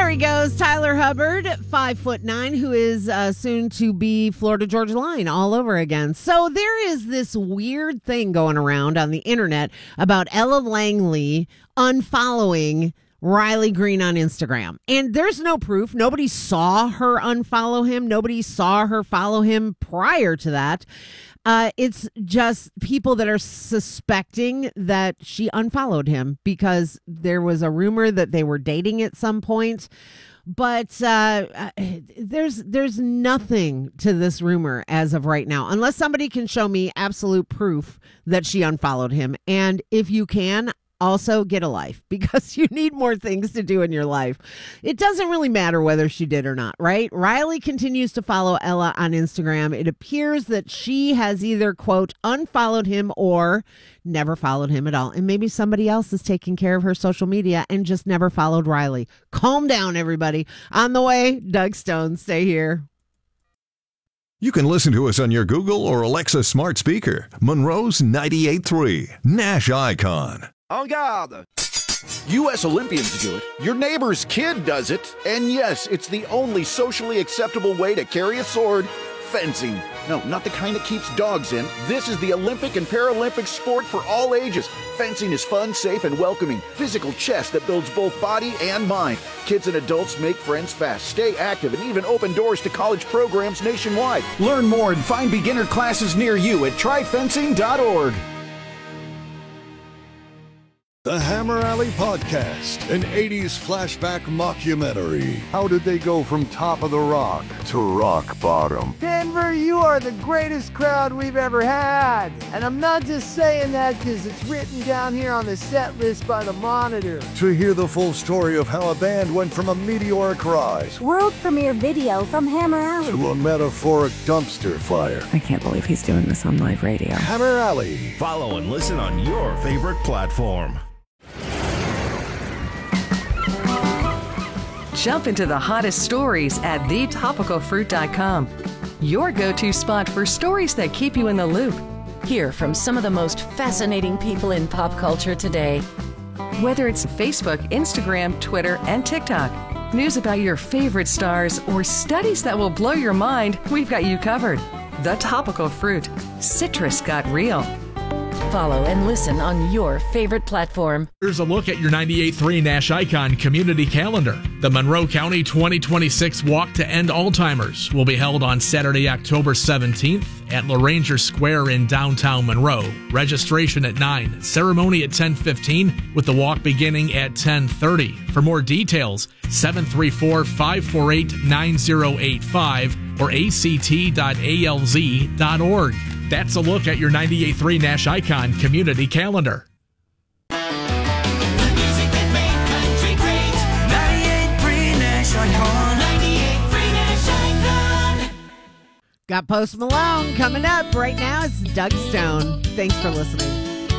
he goes, Tyler Hubbard, 5'9", who is soon to be Florida Georgia Line all over again. So there is this weird thing going around on the internet about Ella Langley unfollowing Riley Green on Instagram. And there's no proof. Nobody saw her unfollow him. Nobody saw her follow him prior to that. It's just people that are suspecting that she unfollowed him because there was a rumor that they were dating at some point. But there's nothing to this rumor as of right now, unless somebody can show me absolute proof that she unfollowed him. And if you can, also get a life, because you need more things to do in your life. It doesn't really matter whether she did or not, right? Riley continues to follow Ella on Instagram. It appears that she has either, quote, unfollowed him or never followed him at all. And maybe somebody else is taking care of her social media and just never followed Riley. Calm down, everybody. On the way, Doug Stone. Stay here. You can listen to us on your Google or Alexa smart speaker. Monroe's 98.3, Nash Icon. En garde! U.S. Olympians do it. Your neighbor's kid does it. And yes, it's the only socially acceptable way to carry a sword. Fencing. No, not the kind that keeps dogs in. This is the Olympic and Paralympic sport for all ages. Fencing is fun, safe, and welcoming. Physical chess that builds both body and mind. Kids and adults make friends fast, stay active, and even open doors to college programs nationwide. Learn more and find beginner classes near you at tryfencing.org. The Hammer Alley Podcast, an 80s flashback mockumentary. How did they go from top of the rock to rock bottom? Denver, you are the greatest crowd we've ever had. And I'm not just saying that because it's written down here on the set list by the Monitor. To hear the full story of how a band went from a meteoric rise, world premiere video from Hammer Alley, to a metaphoric dumpster fire. I can't believe he's doing this on live radio. Hammer Alley. Follow and listen on your favorite platform. Jump into the hottest stories at thetopicalfruit.com. Your go-to spot for stories that keep you in the loop. Hear from some of the most fascinating people in pop culture today. Whether it's Facebook, Instagram, Twitter, and TikTok, news about your favorite stars, or studies that will blow your mind, we've got you covered. The Topical Fruit. Citrus got real. Follow and listen on your favorite platform. Here's a look at your 98.3 Nash Icon community calendar. The Monroe County 2026 Walk to End Alzheimer's will be held on Saturday, October 17th at LaRanger Square in downtown Monroe. Registration at 9, ceremony at 10:15, with the walk beginning at 10:30. For more details, 734-548-9085 or act.alz.org. That's a look at your 98.3 Nash Icon community calendar. The music that made country great. 98.3 Nash Icon. 98.3 Nash Icon. Got Post Malone coming up right now. It's Doug Stone. Thanks for listening.